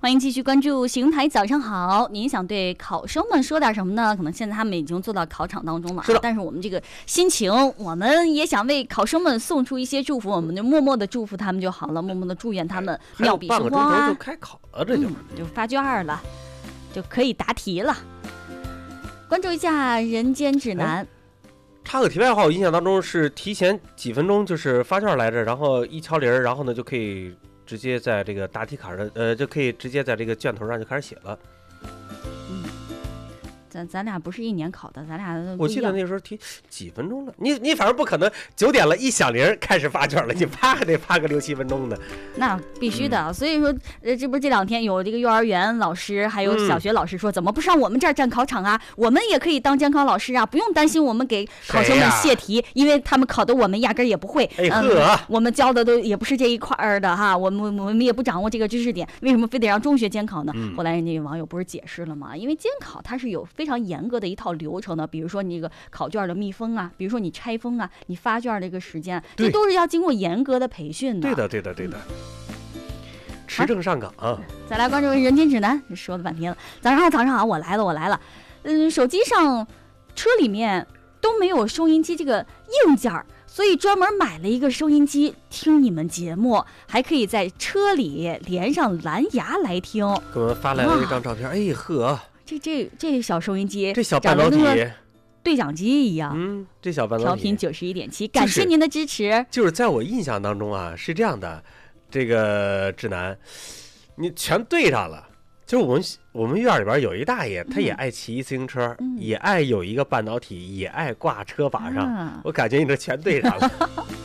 欢迎继续关注邢台早上好。您想对考生们说点什么呢？可能现在他们已经坐到考场当中了，但是我们这个心情，我们也想为考生们送出一些祝福，我们就默默的祝福他们就好了，默默的祝愿他们妙笔生花啊。 就开考了，这就发卷了，就可以答题了。关注一下人间指南。 插个题外话，我印象当中是提前几分钟就是发卷来着，然后一敲铃，然后呢就可以直接在这个答题卡上，就可以直接在这个卷头上就开始写了。 咱俩不是一年考的，咱俩我记得那时候提几分钟了，你反正不可能9点了一响铃开始发卷了，你怕还得发个6、7分钟的。 那必须的，所以说这不是这2天有这个幼儿园老师还有小学老师说，怎么不上我们这儿站考场啊？我们也可以当监考老师啊，不用担心我们给考生们泄题，因为他们考的我们压根也不会。我们教的都也不是这一块的哈，我们也不掌握这个知识点，为什么非得让中学监考呢？后来人家网友不是解释了吗？因为监考它是有非常严格的一套流程的，比如说你这个考卷的密封啊，比如说你拆封啊，你发卷的一个时间，这都是要经过严格的培训的。 对的。持证上岗啊！ 再来关注人间指南，说了半天了。早上好，我来了。手机上、车里面都没有收音机这个硬件，所以专门买了一个收音机听你们节目，还可以在车里连上蓝牙来听。 给我们发来了一张照片，哎呵。 这小收音机， 这小半导体对讲机一样， 这小半导体调频91.7，感谢您的支持。 就是在我印象当中啊，是这样的，这个指南你全对上了。就是我们院里边有一大爷，他也爱骑自行车，也爱有一个半导体，也爱挂车把上。我感觉你这全对上了，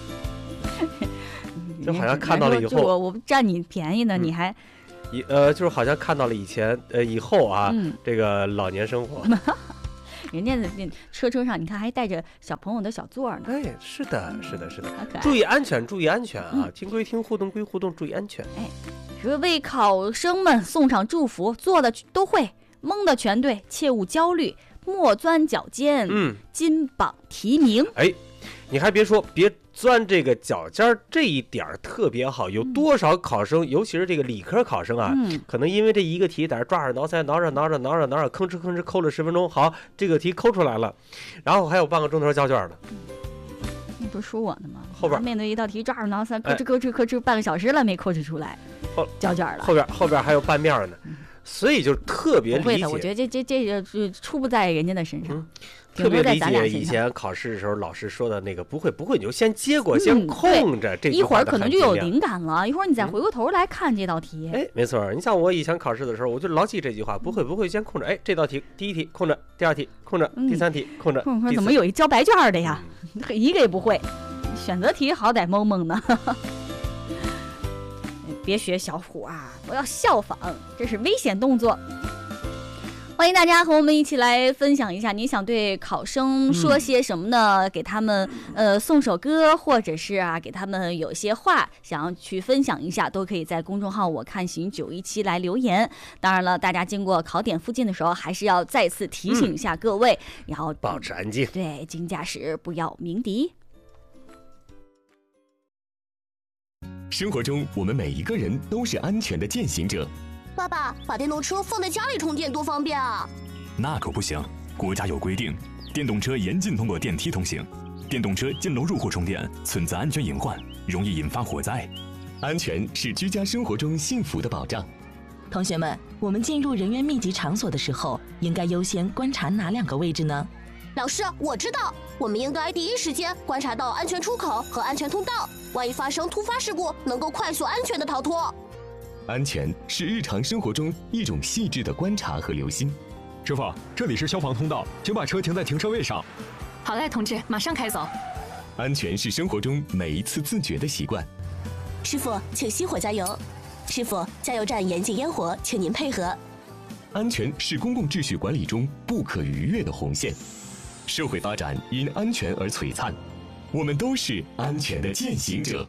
就好像看到了以后， 我占你便宜呢，你还。 就是好像看到了以后啊，这个老年生活。 人家的车上你看还带着小朋友的小座呢。 哎，是的，注意安全啊！听归听，互动归互动，注意安全。 哎，说为考生们送上祝福，做的都会，蒙的全对，切勿焦虑，莫钻脚尖，金榜题名。 哎，你还别说，别钻这个脚尖，这一点特别好。有多少考生，尤其是这个理科考生啊，可能因为这一个题在这抓耳挠腮，挠着，吭哧抠了10分钟，好，这个题抠出来了，然后还有半个钟头交卷了。 你不是说我呢吗？ 后边面对一道题抓耳挠腮，吭哧半个小时了没抠出来，交卷了。 后边还有半面呢，所以就特别理解。 不会的，我觉得这个出不在人家的身上。 特别理解以前考试的时候老师说的那个不会你就先接过，先空着，这一会儿可能就有灵感了，一会儿你再回过头来看这道题。 哎，没错，你像我以前考试的时候，我就牢记这句话，不会先空着。哎，这道题第一题空着，第2题空着，第3题空着。 怎么有一交白卷的呀？一个也不会，选择题好歹蒙呢。别学小虎啊，不要效仿，这是危险动作。欢迎大家和我们一起来分享一下，你想对考生说些什么呢？给他们送首歌，或者是给他们有些话想要去分享一下，都可以在公众号我看行917来留言。当然了，大家经过考点附近的时候，还是要再次提醒一下各位，然后保持安静， 对，经驾驶不要鸣笛。 生活中，我们每一个人都是安全的践行者。 爸爸，把电动车放在家里充电多方便啊！ 那可不行，国家有规定，电动车严禁通过电梯通行，电动车进楼入户充电存在安全隐患，容易引发火灾。安全是居家生活中幸福的保障。 同学们，我们进入人员密集场所的时候，应该优先观察哪2个位置呢？ 老师，我知道，我们应该第一时间观察到安全出口和安全通道，万一发生突发事故，能够快速安全的逃脱。 安全是日常生活中一种细致的观察和留心。 师傅，这里是消防通道，请把车停在停车位上。 好嘞，同志，马上开走。 安全是生活中每一次自觉的习惯。 师傅，请熄火加油。师傅，加油站严禁烟火，请您配合。 安全是公共秩序管理中不可逾越的红线。社会发展因安全而璀璨，我们都是安全的践行者。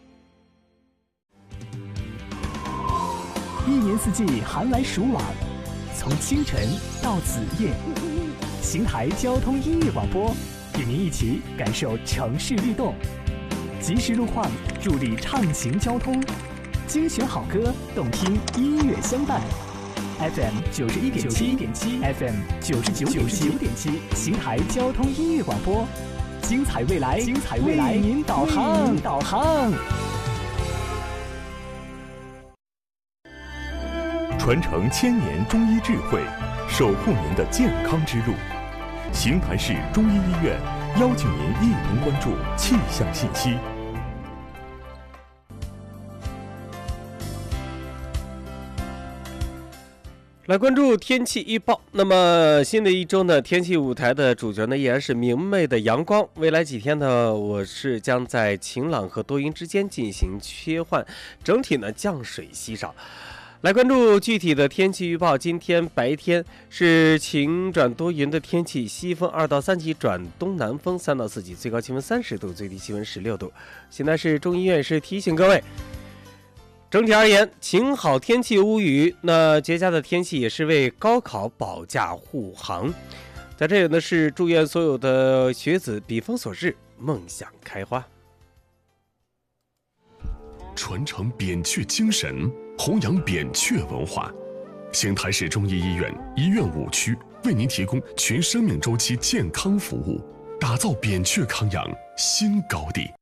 一年四季寒来暑往，从清晨到子夜，邢台交通音乐广播与您一起感受城市律动，及时路况助力畅行交通，精选好歌，动听音乐相伴。 FM 91.7 FM 99.7邢台交通音乐广播，精彩未来，为您导航。 传承1000年中医智慧，守护您的健康之路。邢台市中医医院邀请您一同关注气象信息。 来关注天气预报。那么新的一周呢，天气舞台的主角呢依然是明媚的阳光。未来几天呢，我是将在晴朗和多云之间进行切换，整体呢降水稀少。来关注具体的天气预报。今天白天是晴转多云的天气，西风2到3级转东南风3到4级，最高气温30度，最低气温16度。现在是中医院是提醒各位，整体而言，晴好天气无雨。那绝佳的天气也是为高考保驾护航。在这里呢，是祝愿所有的学子笔锋所至，梦想开花。 传承扁鹊精神，弘扬扁鹊文化。邢台市中医医院医院5区为您提供全生命周期健康服务，打造扁鹊康养新高地。